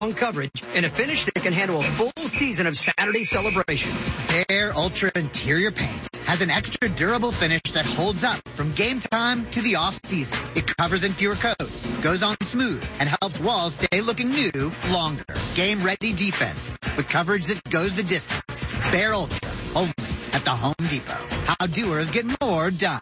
coverage and a finish that can handle a full season of Saturday celebrations. Behr Ultra Interior Paint has an extra durable finish that holds up from game time to the off-season. It covers in fewer coats, goes on smooth, and helps walls stay looking new longer. Game-ready defense with coverage that goes the distance. Behr Ultra, only at the Home Depot. How doers get more done.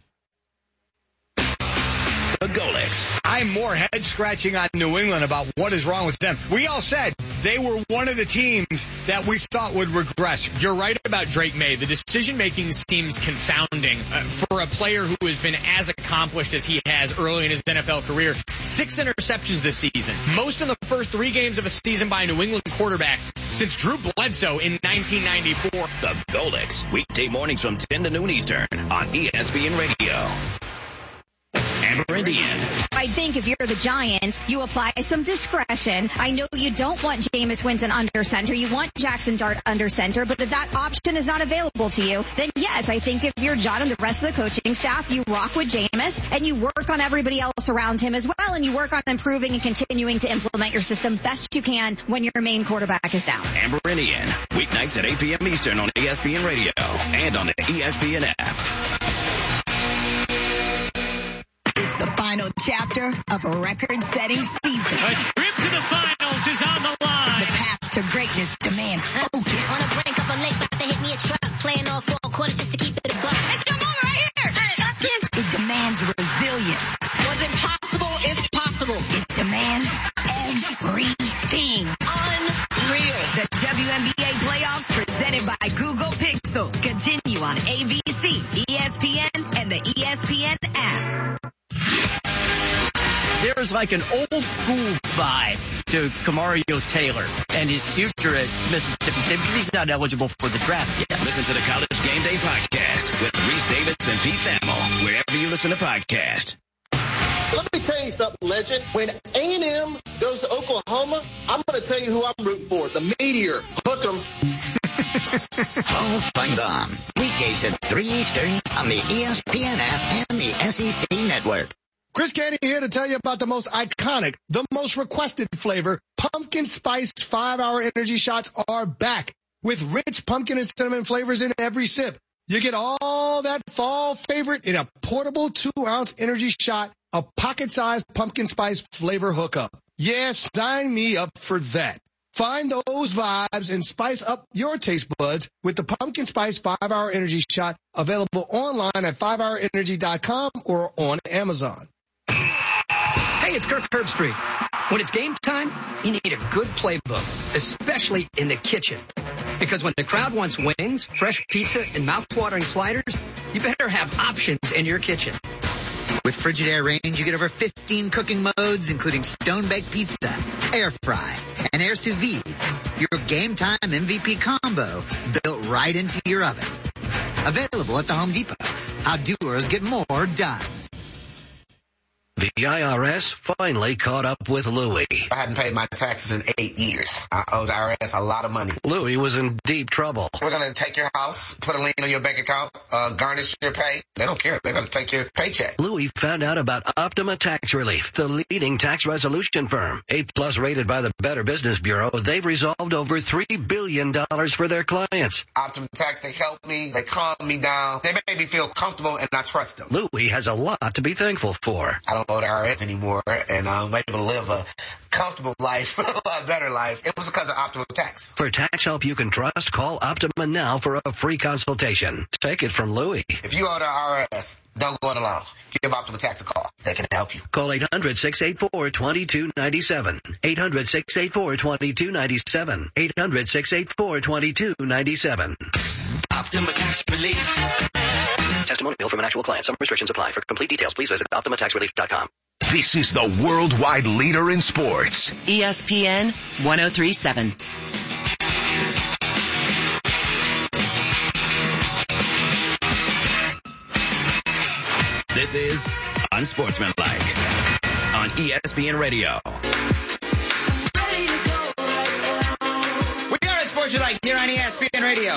The Golics. I'm more head-scratching on New England about what is wrong with them. We all said they were one of the teams that we thought would regress. You're right about Drake May. The decision-making seems confounding for a player who has been as accomplished as he has early in his NFL career. 6 interceptions this season. Most in the first 3 games of a season by a New England quarterback since Drew Bledsoe in 1994. The Golics. Weekday mornings from 10 to noon Eastern on ESPN Radio. Amber Indian. I think if you're the Giants, you apply some discretion. I know you don't want Jameis Winston under center. You want Jackson Dart under center, but if that option is not available to you, then yes, I think if you're John and the rest of the coaching staff, you rock with Jameis and you work on everybody else around him as well, and you work on improving and continuing to implement your system best you can when your main quarterback is down. Amber Indian. Weeknights at 8 p.m. Eastern on ESPN Radio and on the ESPN app. It's the final chapter of a record-setting season. A trip to the finals is on the line. The path to greatness demands focus. On the brink of a lake, but they hit me a truck. Playing all 4 quarters just to keep it a buck. Let's come over right here. It demands resilience. What's impossible is possible. It demands everything. Unreal. The WNBA playoffs presented by Google Pixel continue on ABC, ESPN, and the ESPN app. There's like an old school vibe to Kamario Taylor and his future at Mississippi State because he's not eligible for the draft yet. Listen to the College Game Day podcast with Reese Davis and Pete Thamel, wherever you listen to podcasts. Let me tell you something, legend. When A&M goes to Oklahoma, I'm going to tell you who I'm rooting for. The Meteor. Hook 'em. All fun on. Weekdays at 3 Eastern on the ESPN app and the SEC network. Chris Candy here to tell you about the most iconic, the most requested flavor. Pumpkin Spice 5-Hour Energy Shots are back with rich pumpkin and cinnamon flavors in every sip. You get all that fall favorite in a portable 2-ounce energy shot, a pocket-sized pumpkin spice flavor hookup. Yes, sign me up for that. Find those vibes and spice up your taste buds with the Pumpkin Spice 5-Hour Energy Shot, available online at 5hourenergy.com or on Amazon. Hey, it's Kirk Herbstreit. When it's game time, you need a good playbook, especially in the kitchen. Because when the crowd wants wings, fresh pizza, and mouth-watering sliders, you better have options in your kitchen. With Frigidaire range, you get over 15 cooking modes, including stone-baked pizza, air fry, and air sous vide. Your game time MVP combo built right into your oven. Available at the Home Depot. How doers get more done. The IRS finally caught up with Louie. I hadn't paid my taxes in 8 years. I owe the IRS a lot of money. Louie was in deep trouble. We're going to take your house, put a lien on your bank account, garnish your pay. They don't care. They're going to take your paycheck. Louie found out about Optima Tax Relief, the leading tax resolution firm. A+ rated by the Better Business Bureau, they've resolved over $3 billion for their clients. Optima Tax, they help me. They calm me down. They make me feel comfortable, and I trust them. Louie has a lot to be thankful for. I don't owe the IRS anymore, and I'm able to live a comfortable life, a lot better life. It was because of Optima Tax. For tax help you can trust, call Optima now for a free consultation. Take it from Louie. If you owe the IRS, don't go it alone. Give Optima Tax a call. They can help you. Call 800-684-2297. 800-684-2297. 800-684-2297. Optima Tax Relief. Testimonial from an actual client. Some restrictions apply. For complete details, please visit OptimaTaxRelief.com. This is the worldwide leader in sports. ESPN 103.7. This is Unsportsmanlike on ESPN Radio. We are Unsportsmanlike here on ESPN Radio.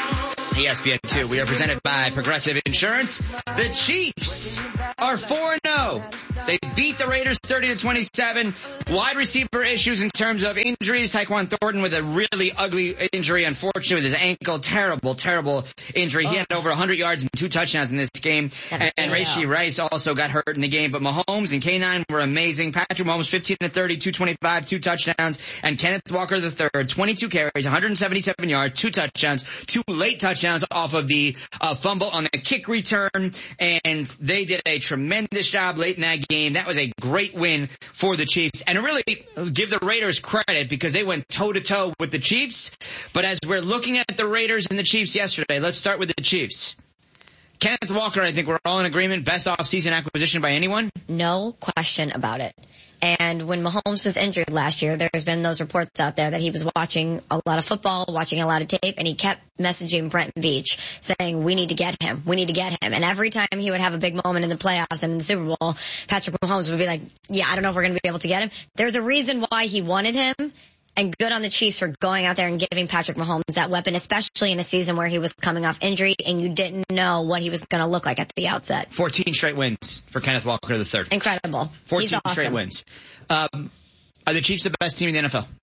ESPN2. We are presented by Progressive Insurance. The Chiefs are 4-0 3-0. They beat the Raiders 30-27. Wide receiver issues in terms of injuries. Tyquan Thornton with a really ugly injury, unfortunately, with his ankle. Terrible injury. He had over 100 yards and 2 touchdowns in this game. And Rashee Rice also got hurt in the game. But Mahomes and K9 were amazing. Patrick Mahomes, 15 of 30, 225, 2 touchdowns. And Kenneth Walker III, 22 carries, 177 yards, 2 touchdowns, 2 late touchdowns off of the fumble on the kick return. And they did a tremendous job late in that game. That was a great win for the Chiefs. And really give the Raiders credit because they went toe-to-toe with the Chiefs. But as we're looking at the Raiders and the Chiefs yesterday, let's start with the Chiefs. Kenneth Walker, I think we're all in agreement, best off-season acquisition by anyone? No question about it. And when Mahomes was injured last year, there's been those reports out there that he was watching a lot of football, watching a lot of tape, and he kept messaging Brent Veach saying, we need to get him. And every time he would have a big moment in the playoffs and in the Super Bowl, Patrick Mahomes would be like, yeah, I don't know if we're going to be able to get him. There's a reason why he wanted him. And good on the Chiefs for going out there and giving Patrick Mahomes that weapon, especially in a season where he was coming off injury and you didn't know what he was going to look like at the outset. 14 straight wins for Kenneth Walker III. Incredible. 14 He's awesome. straight wins. Are the Chiefs the best team in the NFL?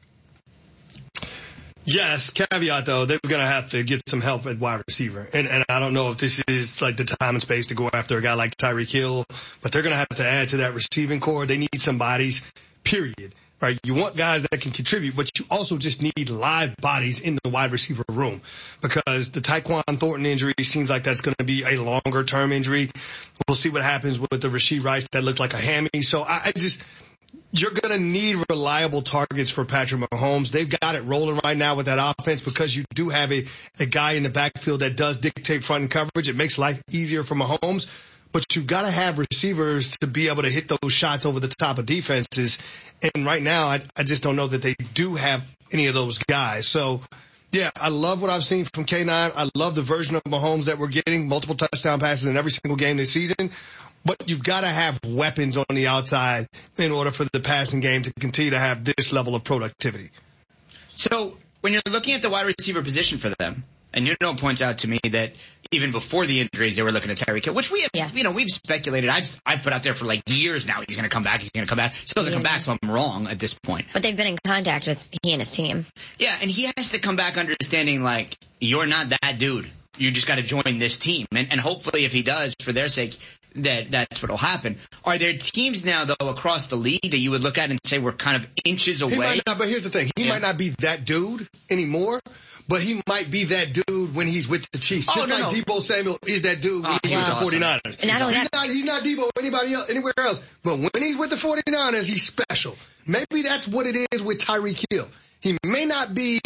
Yes, caveat though, they're going to have to get some help at wide receiver. And I don't know if this is like the time and space to go after a guy like Tyreek Hill, but they're going to have to add to that receiving core. They need some bodies, period. Right, you want guys that can contribute, but you also just need live bodies in the wide receiver room because the Tyquan Thornton injury seems like that's going to be a longer term injury. We'll see what happens with the Rashee Rice that looked like a hammy. So you're going to need reliable targets for Patrick Mahomes. They've got it rolling right now with that offense because you do have a guy in the backfield that does dictate front and coverage. It makes life easier for Mahomes. But you've got to have receivers to be able to hit those shots over the top of defenses. And right now, I just don't know that they do have any of those guys. So, yeah, I love what I've seen from K9. I love the version of Mahomes that we're getting, multiple touchdown passes in every single game this season. But you've got to have weapons on the outside in order for the passing game to continue to have this level of productivity. So when you're looking at the wide receiver position for them, and points out to me that even before the injuries, they were looking at Tyreek Hill, which we have, we've speculated. I've put out there for like years now. He's going to come back. Still doesn't come back, so I'm wrong at this point. But they've been in contact with he and his team. Yeah, and he has to come back understanding like, you're not that dude. You just got to join this team. And hopefully if he does, for their sake, that's what will happen. Are there teams now, though, across the league that you would look at and say we're kind of inches away? He might not, but here's the thing. He might not be that dude anymore. But he might be that dude when he's with the Chiefs. Deebo Samuel is that dude when he's with the 49ers. And he's not Deebo anywhere else. But when he's with the 49ers, he's special. Maybe that's what it is with Tyreek Hill. He may not be,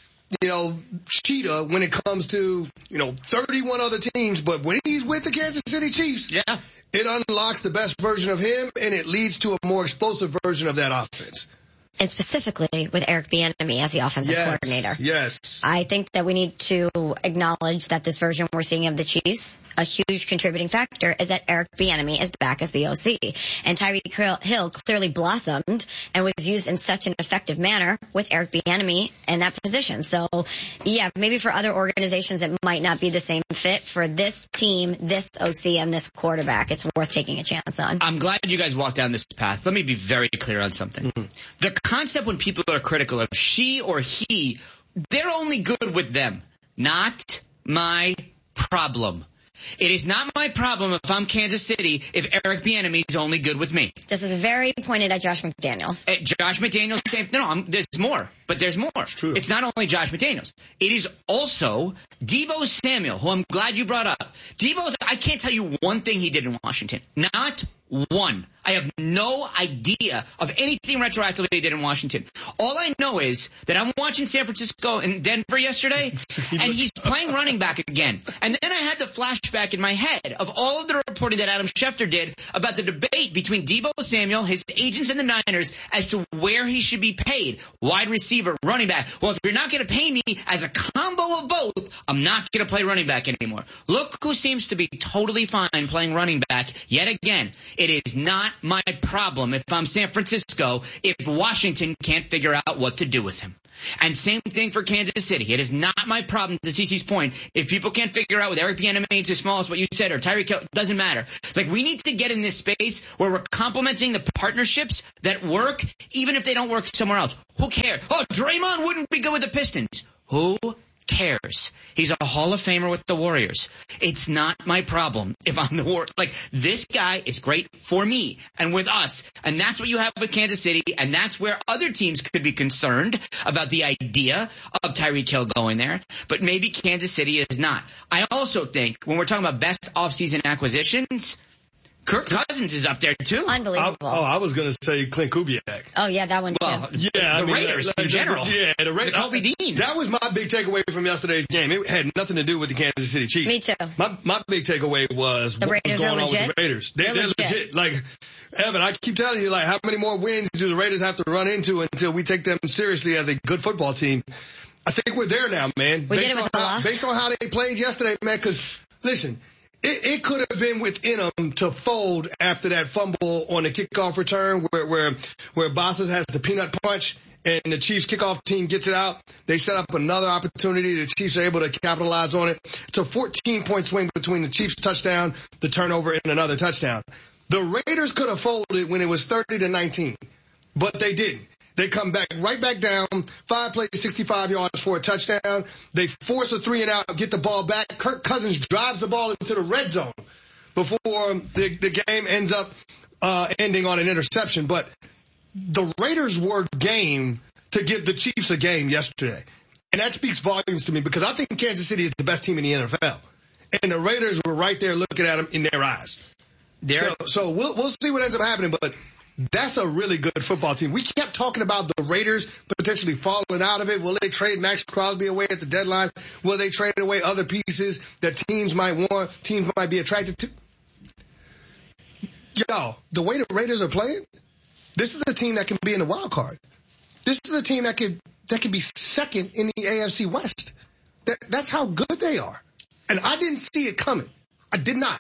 Cheetah when it comes to, 31 other teams. But when he's with the Kansas City Chiefs, it unlocks the best version of him, and it leads to a more explosive version of that offense. And specifically with Eric Bieniemy as the offensive coordinator. Yes. I think that we need to acknowledge that this version we're seeing of the Chiefs, a huge contributing factor is that Eric Bieniemy is back as the OC. And Tyreek Hill clearly blossomed and was used in such an effective manner with Eric Bieniemy in that position. So, yeah, maybe for other organizations it might not be the same fit. For this team, this OC, and this quarterback, it's worth taking a chance on. I'm glad you guys walked down this path. Let me be very clear on something. Mm-hmm. The concept when people are critical of she or he, they're only good with them. Not my problem. It is not my problem if I'm Kansas City if Eric Bieniemy is only good with me. This is very pointed at Josh McDaniels. Josh McDaniels, there's more. But there's more. It's not only Josh McDaniels. It is also Deebo Samuel, who I'm glad you brought up. I can't tell you one thing he did in Washington. Not one. I have no idea of anything retroactively they did in Washington. All I know is that I'm watching San Francisco and Denver yesterday, and he's playing running back again. And then I had the flashback in my head of all of the reporting that Adam Schefter did about the debate between Deebo Samuel, his agents, and the Niners as to where he should be paid. Wide receiver, running back. Well, if you're not going to pay me as a combo of both, I'm not going to play running back anymore. Look who seems to be totally fine playing running back yet again. It is not my problem if I'm San Francisco if Washington can't figure out what to do with him. And same thing for Kansas City. It is not my problem, to CeCe's point, if people can't figure out with Eric Bieniemy too small, as what you said, or Tyreek Hill, doesn't matter. Like, we need to get in this space where we're complimenting the partnerships that work, even if they don't work somewhere else. Who cares? Oh, Draymond wouldn't be good with the Pistons. Who cares? He's a Hall of Famer with the Warriors. It's not my problem if I'm the Warriors. Like, this guy is great for me and with us. And that's what you have with Kansas City. And that's where other teams could be concerned about the idea of Tyreek Hill going there. But maybe Kansas City is not. I also think when we're talking about best offseason acquisitions, Kirk Cousins is up there, too. Unbelievable. I was going to say Clint Kubiak. Oh, yeah, that one, too. Yeah, the Raiders in general. The Raiders. Kobe Dean. That was my big takeaway from yesterday's game. It had nothing to do with the Kansas City Chiefs. Me, too. My big takeaway was what was going on with the Raiders. They're legit. Like, Evan, I keep telling you, like, how many more wins do the Raiders have to run into until we take them seriously as a good football team? I think we're there now, man. Based on how they played yesterday, man, because, listen, it could have been within them to fold after that fumble on the kickoff return where Bosses has the peanut punch and the Chiefs kickoff team gets it out. They set up another opportunity. The Chiefs are able to capitalize on it. It's a 14-point swing between the Chiefs touchdown, the turnover, and another touchdown. The Raiders could have folded when it was 30-19, but they didn't. They come right back down, 5 plays, 65 yards for a touchdown. They force a 3-and-out, get the ball back. Kirk Cousins drives the ball into the red zone before the game ends up ending on an interception. But the Raiders were game to give the Chiefs a game yesterday. And that speaks volumes to me because I think Kansas City is the best team in the NFL. And the Raiders were right there looking at them in their eyes. So we'll see what ends up happening, but that's a really good football team. We kept talking about the Raiders potentially falling out of it. Will they trade Max Crosby away at the deadline? Will they trade away other pieces that teams might want, teams might be attracted to? Yo, the way the Raiders are playing, this is a team that can be in the wild card. This is a team that can be second in the AFC West. That's how good they are. And I didn't see it coming. I did not.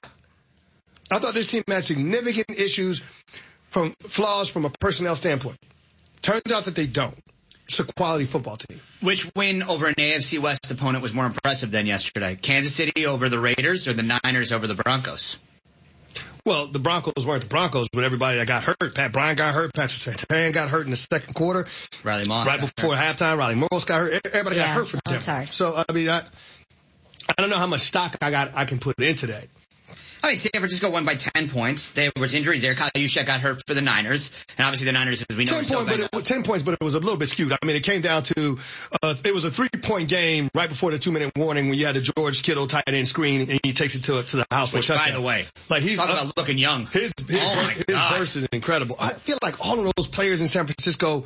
I thought this team had significant issues flaws from a personnel standpoint. Turns out that they don't. It's a quality football team. Which win over an AFC West opponent was more impressive than yesterday? Kansas City over the Raiders or the Niners over the Broncos? Well, the Broncos weren't the Broncos, but everybody that got hurt. Pat Bryant got hurt. Patrick Surtain got hurt in the second quarter. Riley Moss. Right before halftime, Riley Moss got hurt. Everybody got hurt for them. Sorry. So, I mean, I don't know how much stock I can put into that. I mean, San Francisco won by 10 points. There was injuries there. Kyle Juszczyk got hurt for the Niners. And obviously the Niners, as we know, 10 points, but it was a little bit skewed. I mean, it came down to, it was a 3-point game right before the 2-minute warning when you had the George Kittle tight end screen and he takes it to the house for a touchdown. By the way, like he's talk about looking young. His burst is incredible. I feel like all of those players in San Francisco,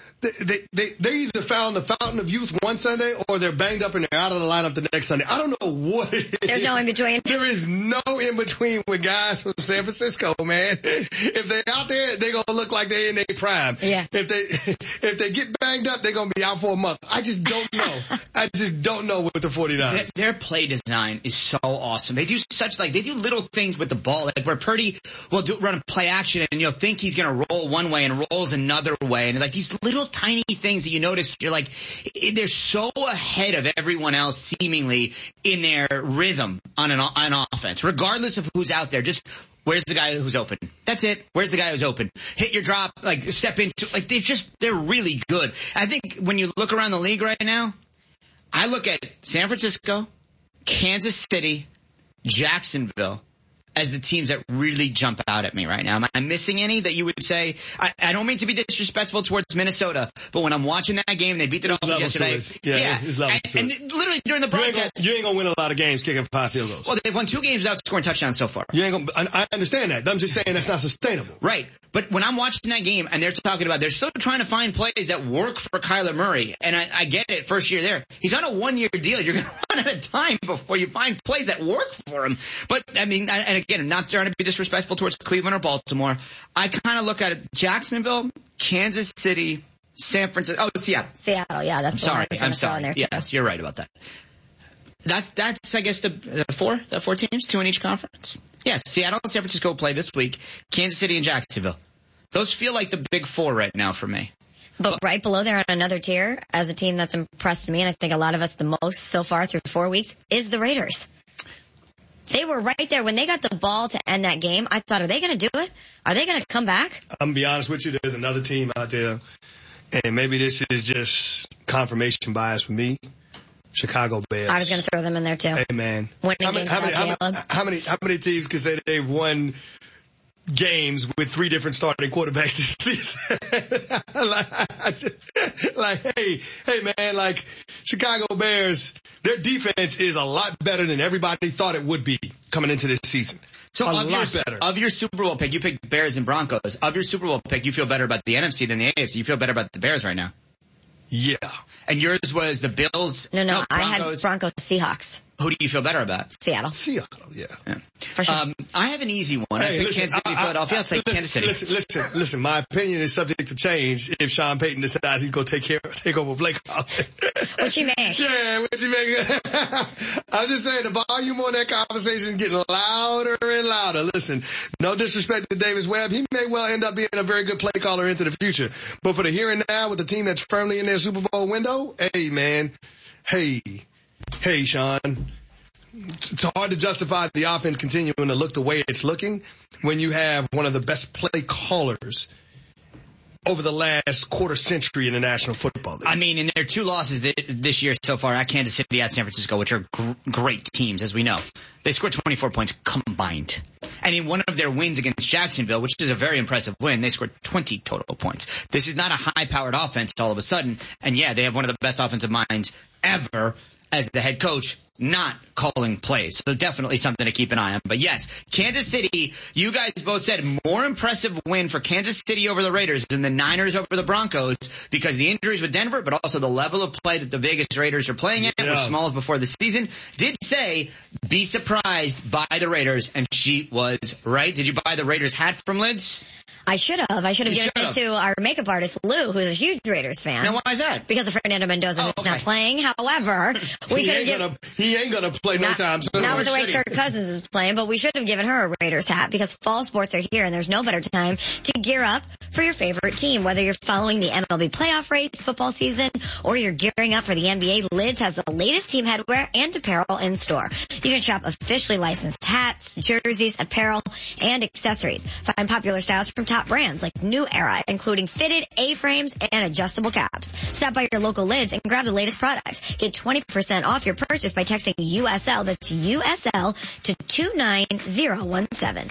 they either found the fountain of youth one Sunday or they're banged up and they're out of the lineup the next Sunday. I don't know what it is. There's no in between. There is no in between with guys from San Francisco, man. If they're out there, they're going to look like they're in their prime. Yeah. If they get banged up, they're going to be out for a month. I just don't know. I just don't know with the 49ers. Their play design is so awesome. They do they do little things with the ball. Like where Purdy will run a play action and you'll think he's going to roll one way and rolls another way. And like these little tiny things that you notice, you're like, they're so ahead of everyone else seemingly in their rhythm on offense, regardless of who's out there. Just where's the guy who's open? That's it. Where's the guy who's open? Hit your drop, like step into, like they're really good. I think when you look around the league right now, I look at San Francisco, Kansas City, Jacksonville as the teams that really jump out at me right now. Am I missing any that you would say? I don't mean to be disrespectful towards Minnesota, but when I'm watching that game, they beat the Dolphins yesterday. And literally during the broadcast, you ain't gonna win a lot of games kicking 5 field goals. Well, they've won 2 games without scoring touchdowns so far. You ain't gonna. I understand that. I'm just saying that's not sustainable. Right. But when I'm watching that game and they're talking about, they're still trying to find plays that work for Kyler Murray, and I get it. First year there, he's on a 1-year deal. You're gonna run out of time before you find plays that work for him. But I mean, and again, I'm not trying to be disrespectful towards Cleveland or Baltimore. I kind of look at it: Jacksonville, Kansas City, San Francisco. Oh, Seattle. Seattle, yeah, that's I'm sorry. in there too. Yes, you're right about that. That's I guess the four teams, 2 in each conference. Yes, Seattle and San Francisco play this week. Kansas City and Jacksonville. Those feel like the big 4 right now for me. But right below there on another tier, as a team that's impressed me, and I think a lot of us the most so far through 4 weeks, is the Raiders. They were right there. When they got the ball to end that game, I thought, are they going to do it? Are they going to come back? I'm going to be honest with you. There's another team out there, and maybe this is just confirmation bias for me. Chicago Bears. I was going to throw them in there, too. Hey, man. How many teams can say that they've won games with 3 different starting quarterbacks this season? hey, man, like, Chicago Bears, their defense is a lot better than everybody thought it would be coming into this season. So better. Of your Super Bowl pick, you picked Bears and Broncos. Of your Super Bowl pick, you feel better about the NFC than the AFC. You feel better about the Bears right now. Yeah. And yours was the Bills? No, I had Broncos Seahawks. Who do you feel better about? Seattle, yeah. For sure. I have an easy one. I picked Kansas City, Philadelphia. I'll take Kansas City. Listen. My opinion is subject to change if Sean Payton decides he's going to take over Blake Collins. What you make? Yeah, what you make? I'm just saying the volume on that conversation is getting louder and louder. Listen, no disrespect to Davis Webb. He may well end up being a very good play caller into the future. But for the here and now with the team that's firmly in their Super Bowl window, hey, man. Hey, Sean, it's hard to justify the offense continuing to look the way it's looking when you have one of the best play callers over the last quarter century in the National Football League. I mean, in their 2 losses this year so far, at Kansas City, at San Francisco, which are great teams, as we know, they scored 24 points combined. And in one of their wins against Jacksonville, which is a very impressive win, they scored 20 total points. This is not a high-powered offense all of a sudden. And yeah, they have one of the best offensive minds ever as the head coach, not calling plays. So definitely something to keep an eye on. But yes, Kansas City, you guys both said more impressive win for Kansas City over the Raiders than the Niners over the Broncos because the injuries with Denver, but also the level of play that the Vegas Raiders are playing at, were small before the season. Did say, be surprised by the Raiders, and she was right. Did you buy the Raiders hat from Lids? I should have. Given it to our makeup artist, Lou, who's a huge Raiders fan. Now, why is that? Because of Fernando Mendoza, who's not playing. However, he ain't gonna play no time soon. Not with the way Kirk Cousins is playing, but we should have given her a Raiders hat because fall sports are here and there's no better time to gear up for your favorite team. Whether you're following the MLB playoff race football season or you're gearing up for the NBA, Lids has the latest team headwear and apparel in store. You can shop officially licensed hats, jerseys, apparel, and accessories. Find popular styles from top brands like New Era, including fitted A-frames and adjustable caps. Stop by your local Lids and grab the latest products. Get 20% off your purchase by texting USL, that's USL, to 29017.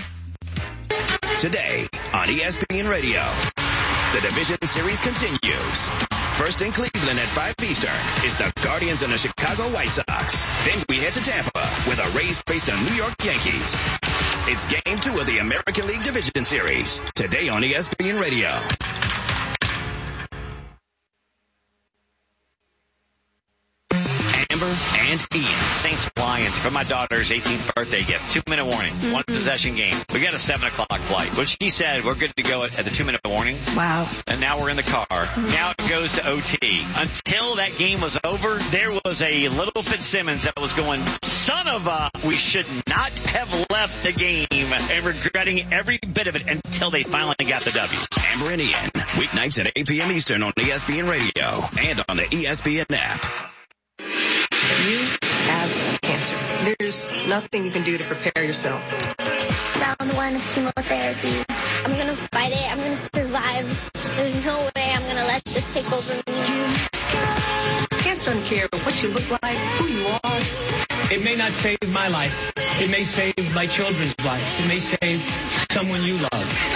Today on ESPN Radio, the Division Series continues. First in Cleveland at 5 Eastern is the Guardians and the Chicago White Sox. Then we head to Tampa with the Rays face the New York Yankees. It's Game 2 of the American League Division Series. Today on ESPN Radio. Amber and Ian. Saints Lions for my daughter's 18th birthday gift. 2-minute warning. Mm-hmm. 1 possession game. We got a 7 o'clock flight. But she said we're good to go at the 2-minute warning. Wow. And now we're in the car. Mm-hmm. Now it goes to OT. Until that game was over, there was a little Fitzsimmons that was going, son of a, we should not have left the game, and regretting every bit of it until they finally got the W. Amber and Ian. Weeknights at 8 p.m. Eastern on ESPN Radio and on the ESPN app. You have cancer. There's nothing you can do to prepare yourself. Round 1 of chemotherapy. I'm going to fight it. I'm going to survive. There's no way I'm going to let this take over me. Cancer doesn't care what you look like, who you are. It may not save my life. It may save my children's lives. It may save someone you love.